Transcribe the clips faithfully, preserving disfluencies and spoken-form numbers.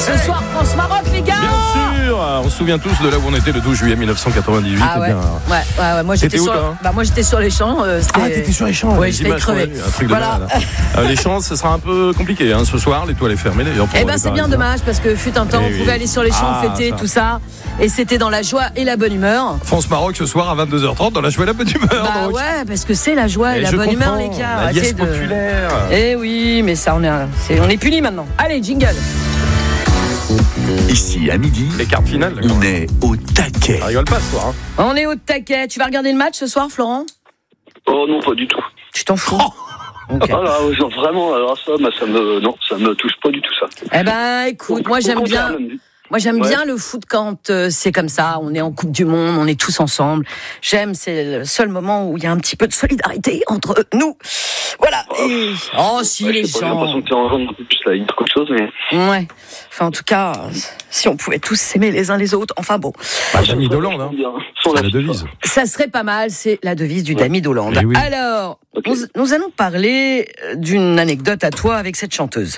Ce soir, France-Maroc, les gars. Bien sûr. On se souvient tous de là où on était le douze juillet mille neuf cent quatre-vingt-dix-huit. Ah ouais. Bien, ouais, ouais, ouais. Moi j'étais où, sur, toi bah moi j'étais sur les champs. Euh, ah, t'étais sur les champs. Ouais, j'étais crevé. Un truc de voilà. euh, les champs, ce sera un peu compliqué hein, ce soir. L'étoile est fermée d'ailleurs. Eh ben c'est bien dommage parce que fut un temps, eh on oui. pouvait aller sur les champs, ah, fêter ça. tout ça, et c'était dans la joie et la bonne humeur. France-Maroc ce soir à vingt-deux heures trente dans la joie et la bonne humeur. Bah donc. ouais, parce que c'est la joie et, et la bonne humeur, les gars. La liesse de... populaire. Eh oui, mais ça on est, c'est, on est punis maintenant. Allez, jingle. Ici à midi, les cartes finales. On est au taquet. Ça rigole pas ce soir. Hein. On est au taquet. Tu vas regarder le match ce soir, Florent ? Oh non, pas du tout. Tu t'en fous ? Oh okay. Ah là, genre, vraiment, alors ça, bah, ça me, non, ça me touche pas du tout ça. Eh ben, écoute, moi j'aime bien. Moi, j'aime ouais. bien le foot quand euh, c'est comme ça. On est en Coupe du Monde, on est tous ensemble. J'aime, c'est le seul moment où il y a un petit peu de solidarité entre nous. Voilà. Oh, Et... oh si, ouais, les gens. J'ai gens. l'impression que tu en un peu plus là, il y a trop de choses, mais. Ouais. Enfin, en tout cas, si on pouvait tous s'aimer les uns les autres. Enfin bon. Bah, Dami d'Hollande, hein. C'est la devise. Ça serait pas mal. C'est la devise du ouais. Dami d'Hollande. Oui. Alors, okay. nous, nous allons parler d'une anecdote à toi avec cette chanteuse.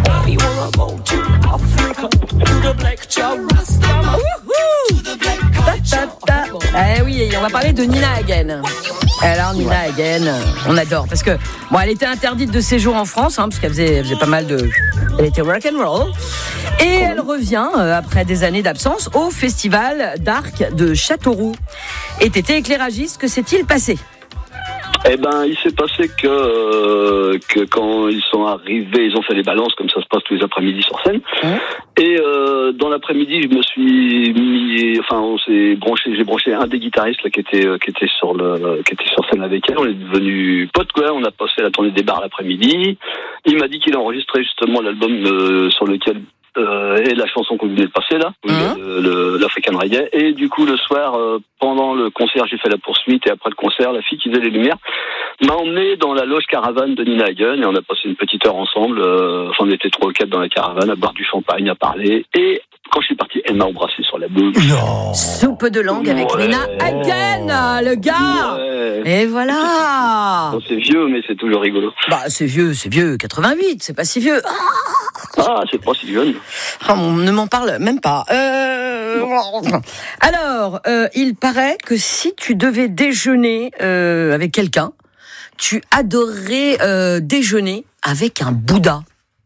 Eh oui, on va parler de Nina Hagen. Alors Nina Hagen, on adore parce que bon, elle était interdite de séjour en France, hein, parce qu'elle faisait, elle faisait pas mal de, elle était rock and roll, et elle revient euh, après des années d'absence au festival d'Arc de Châteauroux. Et t'étais éclairagiste, que s'est-il passé ? Eh ben, il s'est passé que euh, que quand ils sont arrivés, ils ont fait les balances comme ça se passe tous les après-midi sur scène. Mmh. Et euh, dans l'après-midi, je me suis mis, enfin, on s'est branché, j'ai branché un des guitaristes là qui était qui était sur le qui était sur scène avec elle. On est devenus potes quoi. On a passé la tournée des bars l'après-midi. Il m'a dit qu'il a enregistré justement l'album euh, sur lequel Euh, et la chanson qu'on venait de passer là, mmh. le, le, l'African Reggae. Et du coup le soir, euh, pendant le concert, j'ai fait la poursuite et après le concert, la fille qui faisait les lumières m'a emmené dans la loge caravane de Nina Hagen et on a passé une petite heure ensemble. Euh, enfin, on était trois ou quatre dans la caravane à boire du champagne, à parler. Et quand je suis parti, elle m'a embrassé sur la bouche. Non. Soupe de langue avec ouais. Nina Hagen, le gars. Ouais. Et voilà. Bon, c'est vieux, mais c'est toujours rigolo. Bah, c'est vieux, c'est vieux. quatre-vingt-huit, c'est pas si vieux. Ah, c'est pas si jeune. Oh, ne m'en parle même pas. Euh... Alors, euh, il paraît que si tu devais déjeuner euh, avec quelqu'un, tu adorerais euh, déjeuner avec un Bouddha.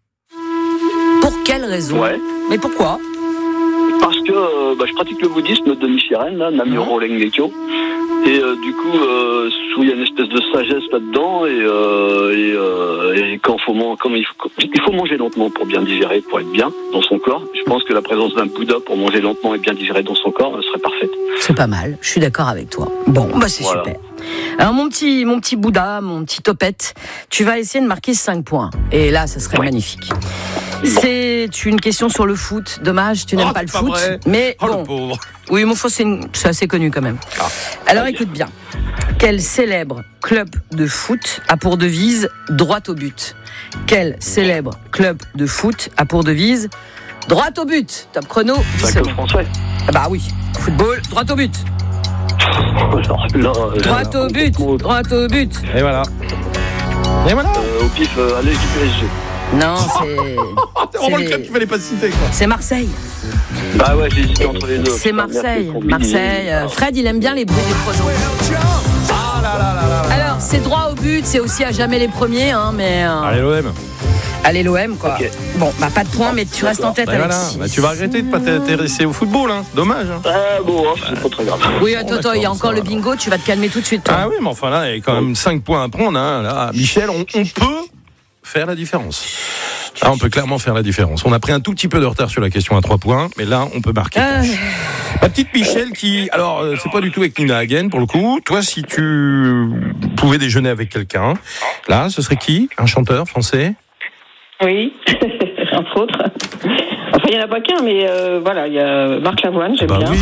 Pour quelle raison ? Ouais. Mais pourquoi ? Parce que euh, bah, je pratique le bouddhisme de Nichiren, là, Namyo Renge-kyo. Et euh, du coup, euh, il y a une espèce de sagesse là-dedans, et, euh, et, euh, et quand faut man- comme il, faut, il faut manger lentement pour bien digérer, pour être bien dans son corps. Je pense que la présence d'un Bouddha pour manger lentement et bien digérer dans son corps serait parfaite. C'est pas mal, je suis d'accord avec toi. Bon, bah c'est voilà. Super. Alors mon petit, mon petit Bouddha, mon petit topette, tu vas essayer de marquer cinq points. Et là, ça serait ouais. magnifique. Bon. C'est une question sur le foot. Dommage, tu n'aimes oh, pas le pas foot. Vrai. Mais oh, bon. Le pauvre. Oui, mon foot, c'est, une... c'est assez connu quand même. Ah. Alors écoute bien. Quel célèbre club de foot a pour devise droit au but ? Quel célèbre club de foot a pour devise droit au but ? Top chrono. C'est un club français. Ah bah oui. Football, droit au but. Alors, là, droit là, au but, droit au but. Et voilà. Et voilà. Euh, au pif, euh, allez du P S G. Non, c'est. c'est vraiment le club qu'il fallait pas citer, quoi. C'est Marseille. Bah ouais, j'ai hésité entre les deux. C'est Marseille. Marseille. Euh, Fred, il aime bien les bruits des chronos. Ah là là là là là. Alors, c'est droit au but, c'est aussi à jamais les premiers, hein, mais. Euh... Allez, l'O M. Allez, l'O M, quoi. Okay. Bon, bah, pas de points, mais tu restes en tête bah, avec voilà. six. Bah, tu vas regretter de ne pas t'intéresser au football, hein. Dommage. Hein. Euh, bon, hein, c'est pas très grave. Oui, attends, attends, il y a encore le bingo, tu vas te calmer tout de suite, toi. Ah oui, mais enfin, là, il y a quand même cinq points à prendre, hein. Là, Michel, on, on peut faire la différence. Là, on peut clairement faire la différence. On a pris un tout petit peu de retard sur la question à trois points, mais là, on peut marquer. Euh... La petite Michel qui... Alors, euh, c'est pas du tout avec Nina Hagen, pour le coup. Toi, si tu pouvais déjeuner avec quelqu'un, là, ce serait qui ? Un chanteur français ? Oui, entre autres. Enfin, il n'y en a pas qu'un, mais euh, voilà, il y a Marc Lavoine, j'aime bah bien. Oui.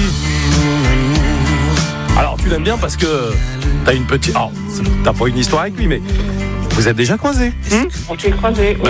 Alors, tu l'aimes bien parce que t'as une petite... Alors, t'as pas une histoire avec lui, mais vous êtes déjà croisés. Hum On s'est croisés, oui.